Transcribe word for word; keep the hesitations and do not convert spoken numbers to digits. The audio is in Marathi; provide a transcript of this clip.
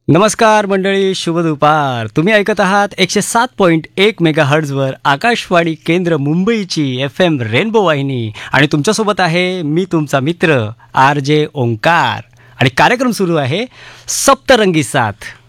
नमस्कार मंडळी, शुभ दुपार. तुम्ही ऐकत आहात एकशे सात पॉईंट एक मेगा हर्ट्झवर आकाशवाणी केंद्र मुंबईची एफ एम रेनबो वाहिनी आणि तुमच्यासोबत आहे मी तुमचा मित्र आर जे ओंकार आणि कार्यक्रम सुरू आहे सप्तरंगी साथ.